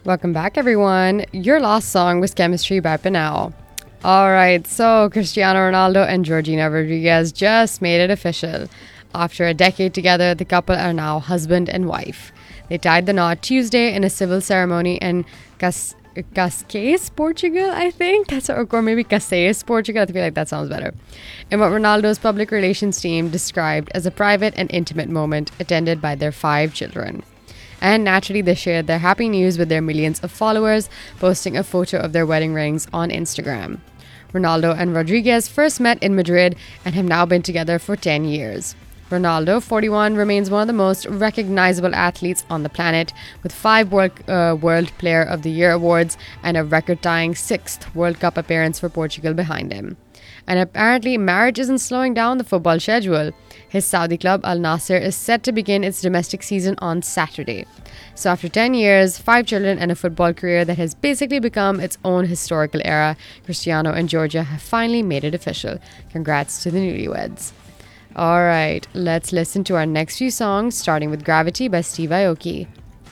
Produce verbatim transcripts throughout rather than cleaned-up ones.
Welcome back, everyone. Your last song was Chemistry by Pinal. All right, so Cristiano Ronaldo and Georgina Rodriguez just made it official. After a decade together, the couple are now husband and wife. They tied the knot Tuesday in a civil ceremony in Cas- Cascais, Portugal, I think. That's or, or maybe Cascais, Portugal. I feel like that sounds better. In what Ronaldo's public relations team described as a private and intimate moment attended by their five children. And naturally, they shared their happy news with their millions of followers, posting a photo of their wedding rings on Instagram. Ronaldo and Rodriguez first met in Madrid and have now been together for ten years. Ronaldo, forty-one, remains one of the most recognizable athletes on the planet, with five World, uh, World Player of the Year awards and a record-tying sixth World Cup appearance for Portugal behind him. And apparently, marriage isn't slowing down the football schedule. His Saudi club Al Nassr is set to begin its domestic season on Saturday. So after ten years, five children, and a football career that has basically become its own historical era, Cristiano and Georgia have finally made it official. Congrats to the newlyweds. All right, let's listen to our next few songs, starting with Gravity by Steve Aoki.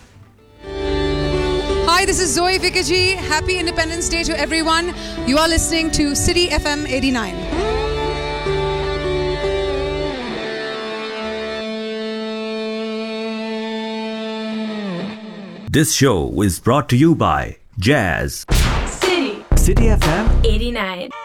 Hi, this is Zoe Vikaji. Happy Independence Day to everyone. You are listening to City F M eighty-nine. This show is brought to you by Jazz. City. City F M eighty-nine.